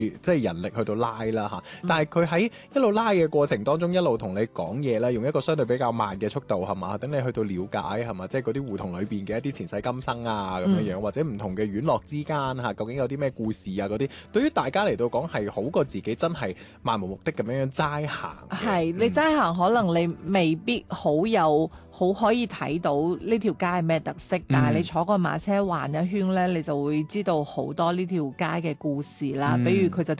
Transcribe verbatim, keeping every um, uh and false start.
即係人力去到拉啦嚇，但係佢喺一路拉嘅過程當中，一路同你講嘢啦，用一個相對比較慢嘅速度係嘛，等你去到了解係嘛，即係嗰啲胡同裏邊嘅一啲前世今生啊咁樣樣，嗯、或者唔同嘅院落之間嚇，究竟有啲咩故事啊嗰啲，對於大家嚟到講係好過自己真係漫無目的咁樣樣齋行。 係你齋行，可能你未必好有好可以睇到呢條街係咩特色，嗯、但係你坐個馬車環一圈咧，你就會知道好多呢條街嘅故事啦，嗯、比如佢就